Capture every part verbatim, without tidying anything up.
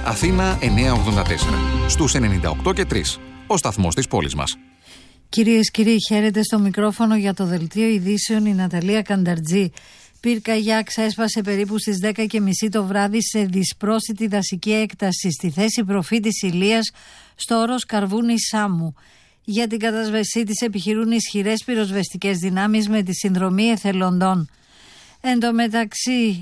Αθήνα εννιακόσια ογδόντα τέσσερα. Στους ενενήντα οκτώ και τρία. Ο σταθμός της πόλης μας. Κυρίες και κύριοι, χαίρετε στο μικρόφωνο για το δελτίο ειδήσεων η Ναταλία Κανταρτζή. Πυρκαγιά ξέσπασε περίπου στις δέκα και μισή το βράδυ σε δυσπρόσιτη δασική έκταση στη θέση προφήτης Ηλίας στο όρος Καρβούνη Σάμου. Για την κατάσβεσή της επιχειρούν ισχυρές πυροσβεστικές δυνάμεις με τη συνδρομή εθελοντών. Εν τω μεταξύ,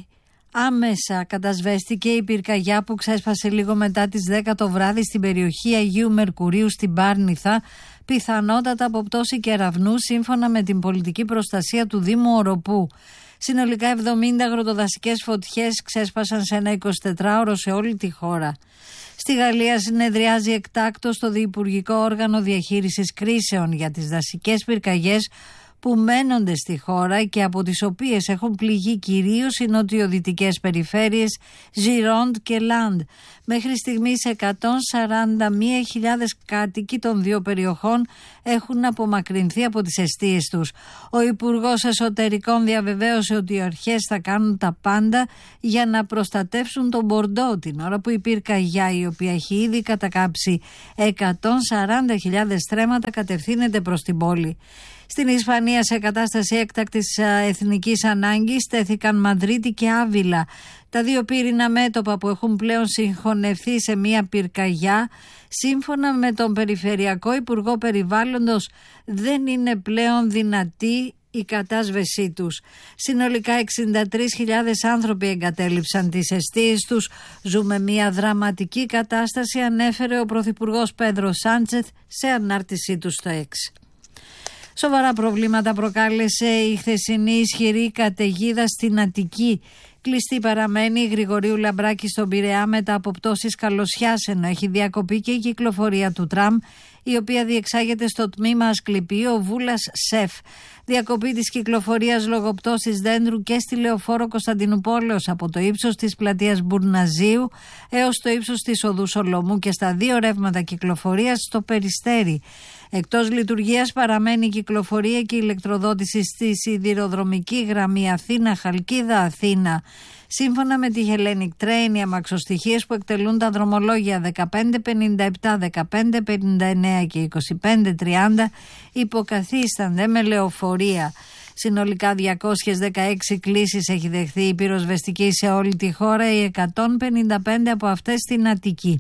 άμεσα κατασβέστηκε η πυρκαγιά που ξέσπασε λίγο μετά τις δέκα το βράδυ στην περιοχή Αγίου Μερκουρίου στην Πάρνηθα, πιθανότατα από πτώση κεραυνού σύμφωνα με την πολιτική προστασία του Δήμου Οροπού. Συνολικά εβδομήντα αγροτοδασικές φωτιές ξέσπασαν σε ένα εικοσιτετράωρο σε όλη τη χώρα. Στη Γαλλία συνεδριάζει εκτάκτως το Διυπουργικό Όργανο Διαχείρισης Κρίσεων για τις δασικές πυρκαγιές που μένονται στη χώρα και από τις οποίες έχουν πληγεί κυρίως οι νοτιοδυτικές περιφέρειες Gironde και Land. Μέχρι στιγμής εκατόν σαράντα μία χιλιάδες κάτοικοι των δύο περιοχών έχουν απομακρυνθεί από τις εστίες τους. Ο Υπουργός Εσωτερικών διαβεβαίωσε ότι οι αρχές θα κάνουν τα πάντα για να προστατεύσουν τον Μπορντό την ώρα που η πυρκαγιά, η οποία έχει ήδη κατακάψει εκατόν σαράντα χιλιάδες στρέμματα, κατευθύνεται προς την πόλη. Στην Ισπανία, σε κατάσταση έκτακτης εθνικής ανάγκης, στέθηκαν Μαδρίτη και Άβυλα. Τα δύο πύρινα μέτωπα που έχουν πλέον συγχωνευτεί σε μία πυρκαγιά, σύμφωνα με τον Περιφερειακό Υπουργό Περιβάλλοντος, δεν είναι πλέον δυνατή η κατάσβεσή τους. Συνολικά εξήντα τρεις χιλιάδες άνθρωποι εγκατέλειψαν τις εστίες τους. Ζούμε μια δραματική κατάσταση, ανέφερε ο Πρωθυπουργός Πέδρο Σάντσεθ σε ανάρτησή του στο X. Σοβαρά προβλήματα προκάλεσε η χθεσινή ισχυρή καταιγίδα στην Αττική. Κλειστή παραμένει η Γρηγορίου Λαμπράκη στον Πειραιά μετά από πτώσεις καλοσιάς, ενώ έχει διακοπεί και η κυκλοφορία του τραμ, η οποία διεξάγεται στο τμήμα Ασκληπίου Βούλας ΣΕΦ. Διακοπή της κυκλοφορίας λόγω πτώσης δέντρου και στη Λεωφόρο Κωνσταντινουπόλεως από το ύψος της πλατείας Μπουρναζίου έως το ύψος της οδού Σολομού και στα δύο ρεύματα κυκλοφορίας στο Περιστέρι. Εκτός λειτουργίας παραμένει η κυκλοφορία και η ηλεκτροδότηση στη σιδηροδρομική γραμμή Αθήνα-Χαλκίδα-Αθήνα. Σύμφωνα με τη Hellenic Train, οι αμαξοστοιχίες που εκτελούν τα δρομολόγια δεκαπέντε πενήντα επτά, δεκαπέντε πενήντα εννέα και είκοσι πέντε τριάντα υποκαθίστανται με λεωφορεία. Συνολικά διακόσιες δεκαέξι κλήσεις έχει δεχθεί η πυροσβεστική σε όλη τη χώρα, οι εκατόν πενήντα πέντε από αυτές στην Αττική.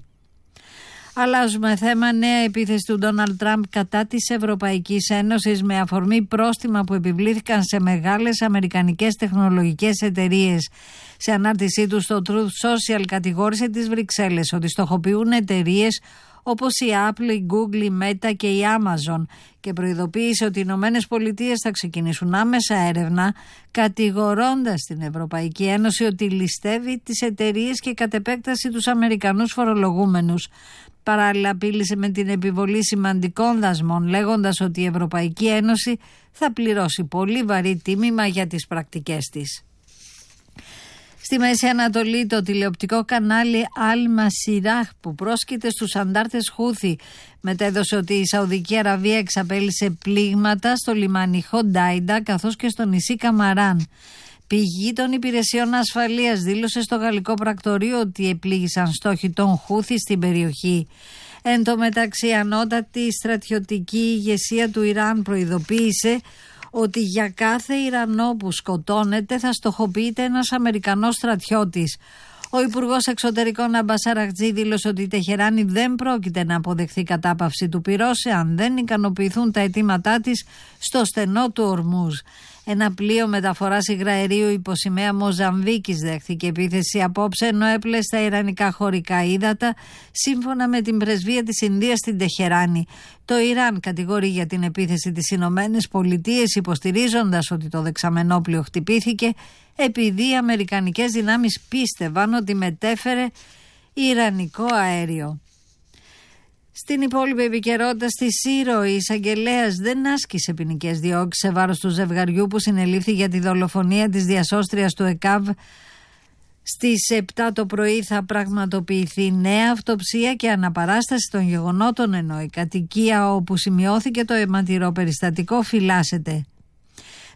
Αλλάζουμε θέμα. Νέα επίθεση του Ντόναλντ Τραμπ κατά της Ευρωπαϊκής Ένωσης με αφορμή πρόστιμα που επιβλήθηκαν σε μεγάλες αμερικανικές τεχνολογικές εταιρείες. Σε ανάρτησή του στο Truth Social κατηγόρησε τις Βρυξέλλες ότι στοχοποιούν εταιρείες όπως η Apple, η Google, η Meta και η Amazon και προειδοποίησε ότι οι Ηνωμένες Πολιτείες θα ξεκινήσουν άμεσα έρευνα, κατηγορώντας την Ευρωπαϊκή Ένωση ότι ληστεύει τις εταιρείες και κατ' επέκταση τους Αμερικανούς φορολογούμενους. Παράλληλα απείλησε με την επιβολή σημαντικών δασμών, λέγοντας ότι η Ευρωπαϊκή Ένωση θα πληρώσει πολύ βαρύ τίμημα για τις πρακτικές της. Στη Μέση Ανατολή, το τηλεοπτικό κανάλι Al Masirah, που πρόσκειται στους αντάρτες Χούθη, μετέδωσε ότι η Σαουδική Αραβία εξαπέλυσε πλήγματα στο λιμάνι Χοντάιντα καθώς και στο νησί Καμαράν. Πηγή των υπηρεσιών ασφαλείας δήλωσε στο γαλλικό πρακτορείο ότι επλήγησαν στόχοι των Χούθη στην περιοχή. Εν τω μεταξύ, η ανώτατη στρατιωτική ηγεσία του Ιράν προειδοποίησε ότι για κάθε Ιρανό που σκοτώνεται θα στοχοποιείται ένας Αμερικανός στρατιώτης. Ο Υπουργός Εξωτερικών Αμπάς Αραχτζή δήλωσε ότι η Τεχεράνη δεν πρόκειται να αποδεχθεί κατάπαυση του πυρός εάν δεν ικανοποιηθούν τα αιτήματά της στο στενό του Ορμούζ. Ένα πλοίο μεταφοράς υγραερίου υπό σημαία Μοζαμβίκης δέχθηκε επίθεση απόψε, ενώ έπλε στα ιρανικά χωρικά ύδατα, σύμφωνα με την πρεσβεία της Ινδίας στην Τεχεράνη. Το Ιράν κατηγορεί για την επίθεση τις Ηνωμένες Πολιτείες, υποστηρίζοντας ότι το δεξαμενόπλοιο χτυπήθηκε επειδή οι αμερικανικές δυνάμεις πίστευαν ότι μετέφερε ιρανικό αέριο. Στην υπόλοιπη επικαιρότητα, στη Σύρο, η εισαγγελέας δεν άσκησε ποινικές διώξεις σε βάρος του ζευγαριού που συνελήφθη για τη δολοφονία της διασώστριας του ΕΚΑΒ. Στις επτά το πρωί θα πραγματοποιηθεί νέα αυτοψία και αναπαράσταση των γεγονότων, ενώ η κατοικία όπου σημειώθηκε το αιματηρό περιστατικό φυλάσσεται.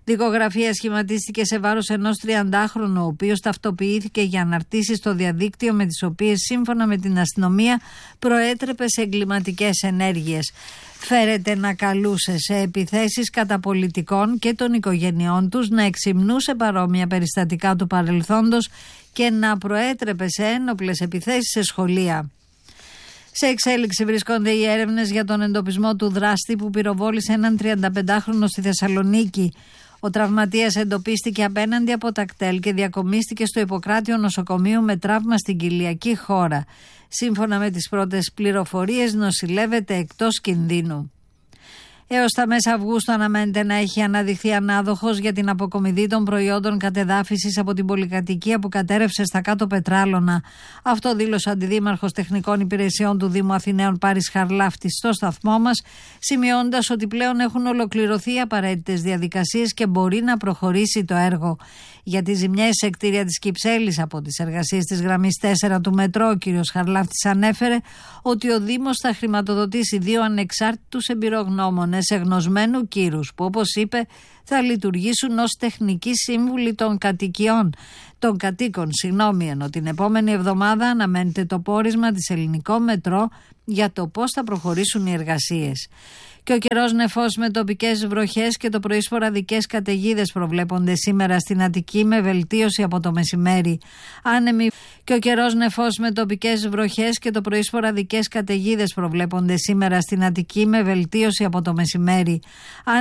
Δικογραφία σχηματίστηκε σε βάρος ενός τριαντάχρονου, ο οποίος ταυτοποιήθηκε για αναρτήσεις στο διαδίκτυο με τις οποίες σύμφωνα με την αστυνομία προέτρεπε σε εγκληματικές ενέργειες. Φέρεται να καλούσε σε επιθέσεις κατά πολιτικών και των οικογενειών τους, να εξυμνούσε παρόμοια περιστατικά του παρελθόντος και να προέτρεπε σε ένοπλες επιθέσεις σε σχολεία. Σε εξέλιξη βρίσκονται οι έρευνες για τον εντοπισμό του δράστη που πυροβόλησε έναν τριανταπεντάχρονο στη Θεσσαλονίκη. Ο τραυματίας εντοπίστηκε απέναντι από τα κτέλ και διακομίστηκε στο Ιπποκράτιο νοσοκομείο με τραύμα στην κοιλιακή χώρα. Σύμφωνα με τις πρώτες πληροφορίες, νοσηλεύεται εκτός κινδύνου. Έως τα μέσα Αυγούστου αναμένεται να έχει αναδειχθεί ανάδοχος για την αποκομιδή των προϊόντων κατεδάφισης από την πολυκατοικία που κατέρευσε στα Κάτω Πετράλωνα. Αυτό δήλωσε ο Αντιδήμαρχος Τεχνικών Υπηρεσιών του Δήμου Αθηναίων Πάρης Χαρλάφτης στο σταθμό μας, σημειώνοντας ότι πλέον έχουν ολοκληρωθεί οι απαραίτητες διαδικασίες και μπορεί να προχωρήσει το έργο. Για τις ζημιές σε κτίρια της Κυψέλης από τις εργασίες της γραμμής τέσσερα του μετρό, ο κ. Χαρλάφτης ανέφερε ότι ο Δήμος θα χρηματοδοτήσει δύο ανεξάρτητους εμπειρογνώμονες εγνωσμένου κύρους που, όπως είπε, θα λειτουργήσουν ως τεχνικοί σύμβουλοι των κατοικιών. Των κατοίκων, συγγνώμη, ενώ την επόμενη εβδομάδα αναμένεται το πόρισμα της Ελληνικό Μετρό για το πώς θα προχωρήσουν οι εργασίες. Και ο καιρός νεφός με τοπικές βροχές και το πρωί σποραδικές καταιγίδες προβλέπονται σήμερα στην Αττική με βελτίωση από το μεσημέρι. Άνεμη και ο καιρός νεφός με τοπικές βροχές και το πρωί σποραδικές καταιγίδες προβλέπονται σήμερα στην Αττική με βελτίωση από το μεσημέρι.